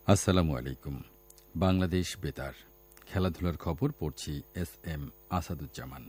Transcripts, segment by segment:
আসসালামু আলাইকুম। বাংলাদেশ বেতার খেলাধুলার খবর পড়ছি এস আসাদুজ্জামান।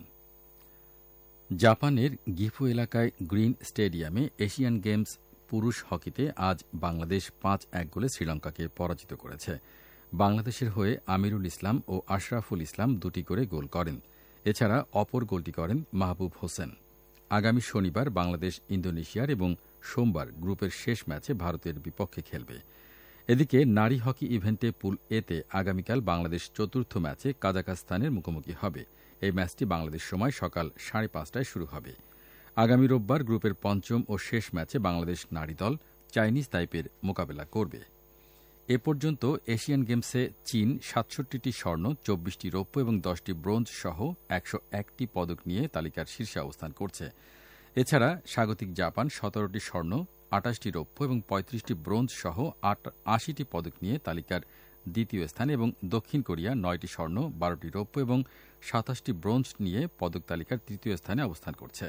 জাপানের গিফু এলাকায় গ্রিন স্টেডিয়ামে এশিয়ান গেমস পুরুষ হকিতে আজ বাংলাদেশ ৫-১ গোলে শ্রীলঙ্কাকে পরাজিত করেছে। বাংলাদেশের হয়ে আমিরুল ইসলাম ও আশরাফুল ইসলাম দুটি করে গোল করেন। এছাড়া অপর গোলটি করেন মাহবুব হোসেন। আগামী শনিবার বাংলাদেশ ইন্দোনেশিয়ার এবং সোমবার গ্রুপের শেষ ম্যাচে ভারতের বিপক্ষে খেলবে। এদিকে নারী হকি ইভেন্টে পুল এতে আগামীকাল বাংলাদেশ চতুর্থ ম্যাচে কাজাখস্তানের মুখোমুখি হবে। এই ম্যাচটি বাংলাদেশ সময় সকাল 5:30টায় শুরু হবে। আগামী রোববার গ্রুপের পঞ্চম ও শেষ ম্যাচে বাংলাদেশ নারী দল চাইনিজ তাইপের মোকাবেলা করবে। এ পর্যন্ত এশিয়ান গেমসে চীন ৬৭টি স্বর্ণ, ২৪টি রৌপ্য এবং ১০টি ব্রোঞ্জ সহ ১০১টি পদক নিয়ে তালিকার শীর্ষে অবস্থান করছে। এছাড়া স্বাগতিক জাপান ১৭টি স্বর্ণ, ২৮টি রৌপ্য এবং ৩৫টি ব্রোঞ্জ সহ ৮০টি পদক নিয়ে তালিকার দ্বিতীয় স্থানে এবং দক্ষিণ কোরিয়া ৯টি স্বর্ণ, ১২টি রৌপ্য এবং ২৭টি ব্রোঞ্জ নিয়ে পদক তালিকার তৃতীয় স্থানে অবস্থান করছে।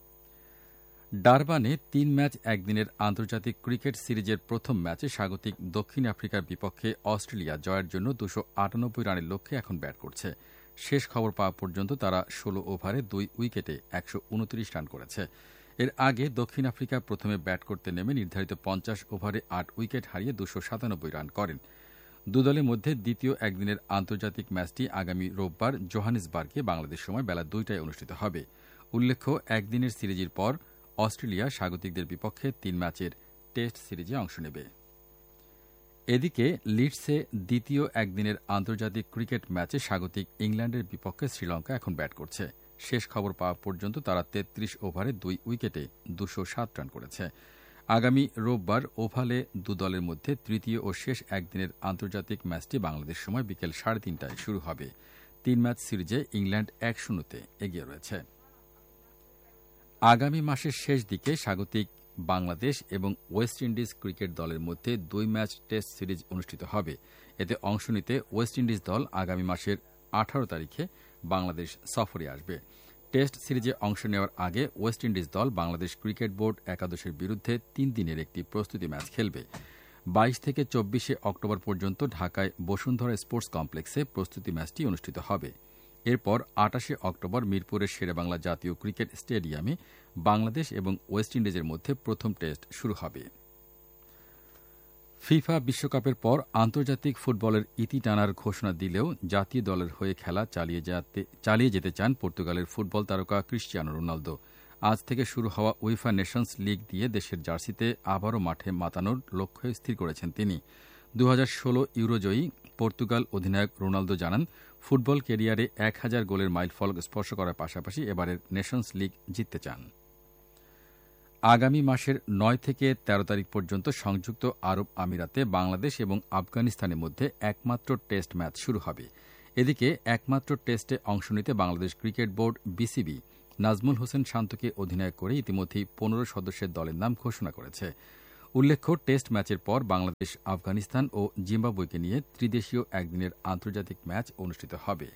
ডারবানে ৩ ম্যাচ একদিনের আন্তর্জাতিক ক্রিকেট সিরিজের প্রথম ম্যাচে স্বাগতিক দক্ষিণ আফ্রিকার বিপক্ষে অস্ট্রেলিয়া জয়ের জন্য ২৯৮ রানের লক্ষ্যে এখন ব্যাট করছে। শেষ খবর পাওয়া পর্যন্ত তারা ১৬ ওভারে ২ উইকেটে ১২৯ রান করেছে। এর আগে দক্ষিণ আফ্রিকা প্রথমে ব্যাট করতে নেমে নির্ধারিত ৫০ ওভারে ৮ উইকেট হারিয়ে ২৯৭ রান করেন। দুদলের মধ্যে দ্বিতীয় একদিনের আন্তর্জাতিক ম্যাচটি আগামী রোববার জোহানেসবার্গে বাংলাদেশ সময় বেলা ২টায় অনুষ্ঠিত হবে। উল্লেখ্য, একদিনের সিরিজের পর অস্ট্রেলিয়া স্বাগতিকদের বিপক্ষে ৩ ম্যাচের টেস্ট সিরিজে অংশ নেবে। এদিকে লিডসে দ্বিতীয় একদিনের আন্তর্জাতিক ক্রিকেট ম্যাচে স্বাগতিক ইংল্যান্ডের বিপক্ষে শ্রীলঙ্কা এখন ব্যাট করছে। শেষ খবর পাওয়া পর্যন্ত তারা ৩৩ ওভারে ২ উইকেটে ২০৭ রান করেছে। আগামী রোববার ওভালে দুদলের মধ্যে তৃতীয় ও শেষ একদিনের আন্তর্জাতিক ম্যাচটি বাংলাদেশ সময় বিকেল ৩:৩০টায় শুরু হবে। ৩ ম্যাচ সিরিজে ইংল্যান্ড ১-০তে এগিয়ে রয়েছে। আগামী মাসের শেষ দিকে স্বাগতিক বাংলাদেশ এবং ওয়েস্ট ইন্ডিজ ক্রিকেট দলের মধ্যে ২ ম্যাচ টেস্ট সিরিজ অনুষ্ঠিত হবে। এতে অংশ নিতে ওয়েস্ট ইন্ডিজ দল আগামী মাসের ১৮ তারিখে বাংলাদেশ সফরে আসবে। টেস্ট সিরিজে অংশ নেওয়ার আগে ওয়েস্ট ইন্ডিজ দল বাংলাদেশ ক্রিকেট বোর্ড একাদশের বিরুদ্ধে ৩ দিনের একটি প্রস্তুতি ম্যাচ খেলবে। ২২ থেকে ২৪ অক্টোবর পর্যন্ত ঢাকায় বসুন্ধরা স্পোর্টস কমপ্লেক্সে প্রস্তুতি ম্যাচটি অনুষ্ঠিত হবে। এরপর ২৮ অক্টোবর মিরপুরের শেরেবাংলা জাতীয় ক্রিকেট স্টেডিয়ামে বাংলাদেশ এবং ওয়েস্ট ইন্ডিজের মধ্যে প্রথম টেস্ট শুরু হবে। ফিফা বিশ্বকাপের পর আন্তর্জাতিক ফুটবলের ইতি টানার ঘোষণা দিলেও জাতীয় দলের হয়ে খেলা চালিয়ে যেতে চান পর্তুগালের ফুটবল তারকা ক্রিশ্চিয়ানো রোনালদো। আজ থেকে শুরু হওয়া উইফা নেশনস লিগ দিয়ে দেশের জার্সিতে আবারও মাঠে মাতানোর লক্ষ্য স্থির করেছেন তিনি। ২০১৬ ইউরোজয়ী পর্তুগাল অধিনায়ক রোনালদো জানান, ফুটবল ক্যারিয়ারে ১,০০০ গোলের মাইলফলক স্পর্শ করার পাশাপাশি এবারের নেশনস লিগ জিততে চান। আগামী মাসের ৯ থেকে ১৩ তারিখ পর্যন্ত সংযুক্ত আরব আমিরাতে বাংলাদেশ এবং আফগানিস্তানের মধ্যে একমাত্র টেস্ট ম্যাচ শুরু হবে। এদিকে একমাত্র টেস্টে অংশ নিতে Bangladesh cricket board BCB Nazmul Hossain শান্তকে অধিনায়ক করে ইতিমধ্যেই ১৫ সদস্যের দলের নাম ঘোষণা করেছে। উল্লেখ্য, টেস্ট ম্যাচের পর বাংলাদেশ আফগানিস্তান ও জিম্বাবুয়েকে নিয়ে ত্রিদেশীয় একদিনের আন্তর্জাতিক ম্যাচ অনুষ্ঠিত হবে।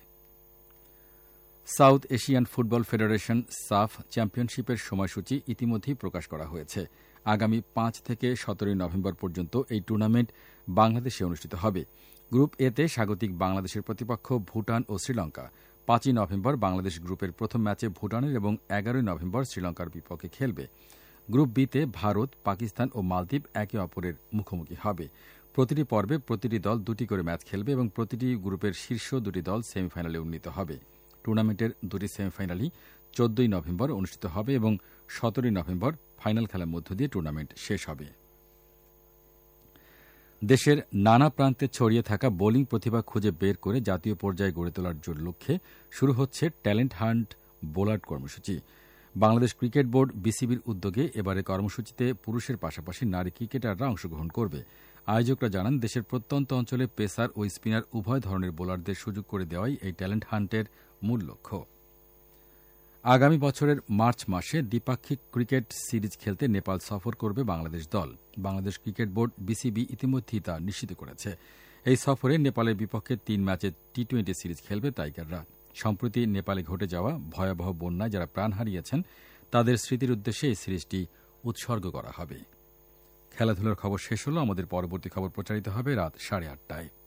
সাউথ এশিয়ান ফুটবল ফেডারেশন সাফ চ্যাম্পিয়নশিপের সময়সূচি ইতিমধ্যেই প্রকাশ করা হয়েছে। আগামী ৫ থেকে ১৭ নভেম্বর পর্যন্ত এই টুর্নামেন্ট বাংলাদেশে অনুষ্ঠিত হবে। গ্রুপ এতে স্বাগতিক বাংলাদেশের প্রতিপক্ষ ভুটান ও শ্রীলঙ্কা। ৫ নভেম্বর বাংলাদেশ গ্রুপের প্রথম ম্যাচে ভুটানের এবং ১১ নভেম্বর শ্রীলঙ্কার বিপক্ষে খেলবে। গ্রুপ বিতে ভারত, পাকিস্তান ও মালদ্বীপ একে অপরের মুখোমুখি হবে। প্রতিটি পর্বে প্রতিটি দল ২টি করে ম্যাচ খেলবে এবং প্রতিটি গ্রুপের শীর্ষ ২টি দল সেমিফাইনালে উন্নীত হবে। টুর্নামেন্টের ২টি সেমিফাইনালই ১৪ নভেম্বর অনুষ্ঠিত হবে এবং ১৭ নভেম্বর ফাইনাল খেলার মধ্য দিয়ে টুর্নামেন্ট শেষ হবে। দেশের নানা প্রান্তে ছড়িয়ে থাকা বোলিং প্রতিভা খুঁজে বের করে জাতীয় পর্যায়ে গড়ে তোলার লক্ষ্যে শুরু হচ্ছে ট্যালেন্ট হান্ট বোলার কর্মসূচি। বাংলাদেশ ক্রিকেট বোর্ড বিসিবির উদ্যোগে এবারে কর্মসূচিতে পুরুষের পাশাপাশি নারী ক্রিকেটাররা অংশগ্রহণ করবে। আয়োজকরা জানান, দেশের প্রত্যন্ত অঞ্চলে পেসার ও স্পিনার উভয় ধরনের বোলারদের সুযোগ করে দেওয়াই এই ট্যালেন্ট হান্টের মূল লক্ষ্য। আগামী বছরের মার্চ মাসে দ্বিপাক্ষিক ক্রিকেট সিরিজ খেলতে নেপাল সফর করবে বাংলাদেশ দল। বাংলাদেশ ক্রিকেট বোর্ড বিসিবি ইতিমধ্যেই তা নিশ্চিত করেছে। এই সফরে নেপালের বিপক্ষে ৩ ম্যাচের টি-২০ সিরিজ খেলবে টাইগাররা। সম্প্রতি নেপালে ঘটে যাওয়া ভয়াবহ বন্যায় যারা প্রাণ হারিয়েছেন তাদের স্মৃতির উদ্দেশ্যে এই সিরিজটি উৎসর্গ করা হবে। খেলাধুলার খবর শেষ হলো। আমাদের পরবর্তী খবর প্রচারিত হবে রাত 8:30টায়।